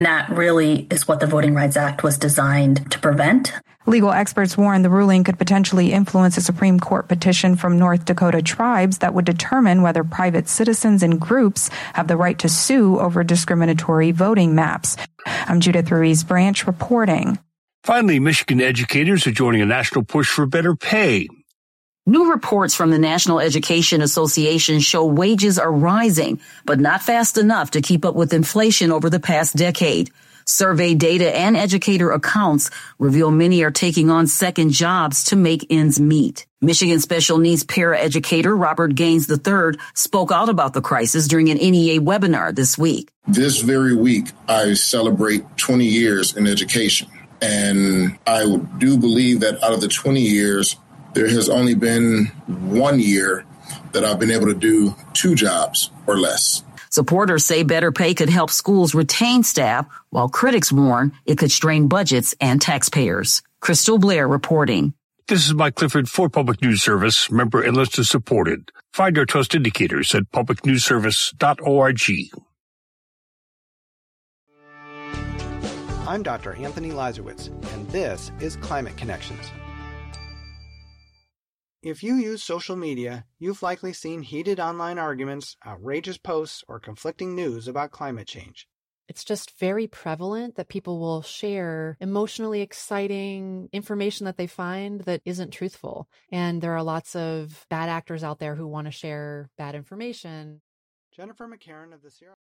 That really is what the Voting Rights Act was designed to prevent. Legal experts warn the ruling could potentially influence a Supreme Court petition from North Dakota tribes that would determine whether private citizens and groups have the right to sue over discriminatory voting maps. I'm Judith Ruiz Branch reporting. Finally, Michigan educators are joining a national push for better pay. New reports from the National Education Association show wages are rising, but not fast enough to keep up with inflation over the past decade. Survey data and educator accounts reveal many are taking on second jobs to make ends meet. Michigan special needs paraeducator Robert Gaines III spoke out about the crisis during an NEA webinar this week. This very week, I celebrate 20 years in education. And I do believe that out of the 20 years, there has only been 1 year that I've been able to do 2 jobs or less. Supporters say better pay could help schools retain staff, while critics warn it could strain budgets and taxpayers. Crystal Blair reporting. This is Mike Clifford for Public News Service, member and listener supported. Find our trust indicators at publicnewsservice.org. I'm Dr. Anthony Lazarowitz, and this is Climate Connections. If you use social media, you've likely seen heated online arguments, outrageous posts, or conflicting news about climate change. It's just very prevalent that people will share emotionally exciting information that they find that isn't truthful. And there are lots of bad actors out there who want to share bad information. Jennifer McCarran of the Sierra